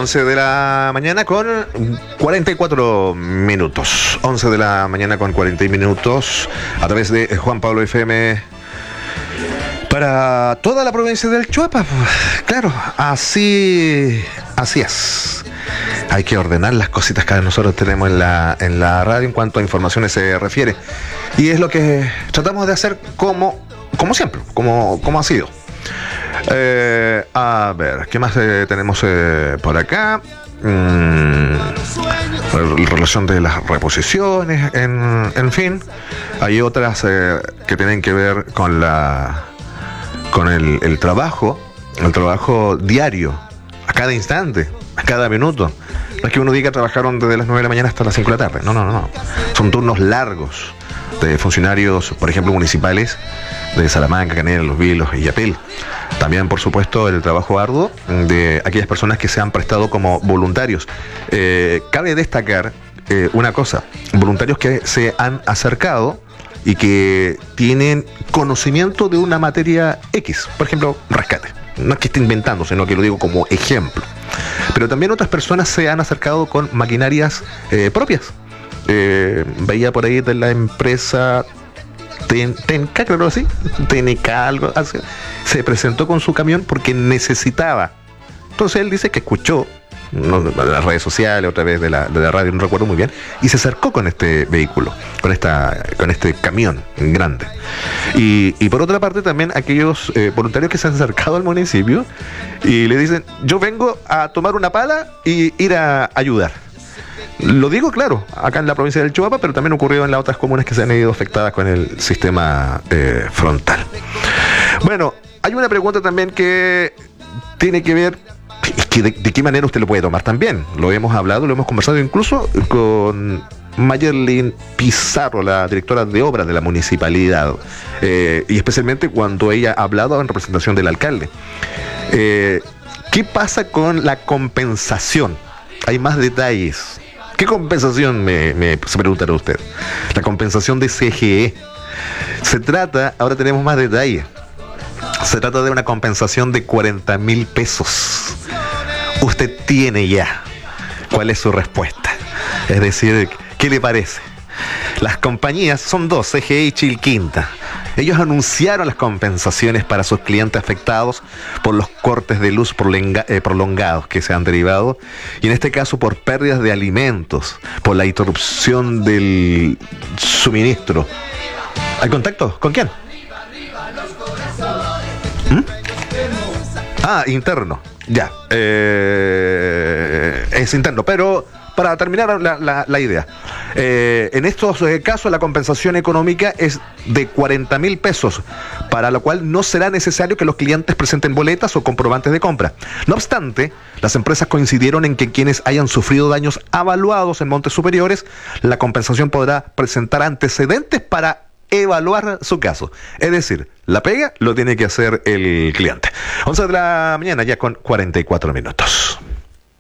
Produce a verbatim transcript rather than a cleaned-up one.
once de la mañana con cuarenta y cuatro minutos. once de la mañana con cuarenta minutos a través de Juan Pablo F M para toda la provincia del Chuapa. Claro, así, así es. Hay que ordenar las cositas que nosotros tenemos en la, en la radio en cuanto a informaciones se refiere. Y es lo que tratamos de hacer como, como siempre, como, como ha sido. Eh, a ver, ¿qué más eh, tenemos eh, por acá? Mm, relación de las reposiciones, en, en fin. Hay otras eh, que tienen que ver con la con el, el trabajo, el trabajo diario, a cada instante, a cada minuto. No es que uno diga trabajaron desde las nueve de la mañana hasta las cinco de la tarde. No, no, no. Son turnos largos de funcionarios, por ejemplo, municipales de Salamanca, Canela, Los Vilos y Yapel. También, por supuesto, el trabajo arduo de aquellas personas que se han prestado como voluntarios. Eh, cabe destacar eh, una cosa, voluntarios que se han acercado y que tienen conocimiento de una materia X, por ejemplo, rescate. No es que esté inventando, sino que lo digo como ejemplo. Pero también otras personas se han acercado con maquinarias eh, propias. Eh, veía por ahí de la empresa Ten, Tenca, creo así, T N K, algo así, se presentó con su camión porque necesitaba. Entonces él dice que escuchó no, de las redes sociales, otra vez de la, de la radio, no recuerdo muy bien, y se acercó con este vehículo, con esta, con este camión grande. Y, y por otra parte también aquellos eh, voluntarios que se han acercado al municipio y le dicen, yo vengo a tomar una pala y ir a ayudar. Lo digo claro, acá en la provincia del Chuapa, pero también ocurrió en las otras comunas que se han ido afectadas con el sistema eh, frontal. Bueno, hay una pregunta también que tiene que ver, es que de, de qué manera usted lo puede tomar también. Lo hemos hablado, lo hemos conversado incluso con Mayerlin Pizarro, la directora de obras de la municipalidad, eh, y especialmente cuando ella ha hablado en representación del alcalde. Eh, ¿Qué pasa con la compensación? Hay más detalles. ¿Qué compensación, me, me se preguntará usted? La compensación de C G E. Se trata, ahora tenemos más detalles, se trata de una compensación de cuarenta mil pesos. Usted tiene ya. ¿Cuál es su respuesta? Es decir, ¿qué le parece? Las compañías son dos, C G E y Chilquinta. Ellos anunciaron las compensaciones para sus clientes afectados por los cortes de luz prolonga, eh, prolongados que se han derivado, y en este caso por pérdidas de alimentos, por la interrupción del suministro. ¿Hay contacto? ¿Con quién? ¿Mm? Ah, interno. Ya. Eh, es interno, pero para terminar la, la, la idea, eh, en estos eh, casos la compensación económica es de cuarenta mil pesos, para lo cual no será necesario que los clientes presenten boletas o comprobantes de compra. No obstante, las empresas coincidieron en que quienes hayan sufrido daños avaluados en montes superiores, la compensación podrá presentar antecedentes para evaluar su caso. Es decir, la pega lo tiene que hacer el cliente. once de la mañana ya con cuarenta y cuatro minutos.